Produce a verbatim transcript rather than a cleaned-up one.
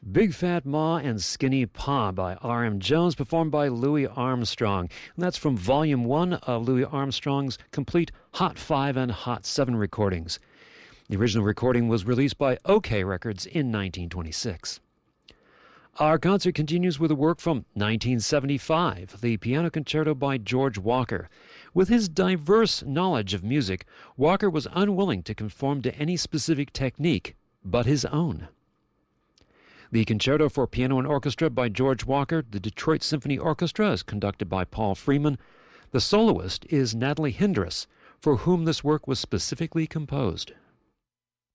Big Fat Ma and Skinny Pa by R M Jones, performed by Louis Armstrong. And that's from Volume one of Louis Armstrong's complete Hot five and Hot seven recordings. The original recording was released by OK Records in nineteen twenty-six. Our concert continues with a work from nineteen seventy-five, the Piano Concerto by George Walker. With his diverse knowledge of music, Walker was unwilling to conform to any specific technique but his own. The Concerto for Piano and Orchestra by George Walker, the Detroit Symphony Orchestra, is conducted by Paul Freeman. The soloist is Natalie Hindress, for whom this work was specifically composed.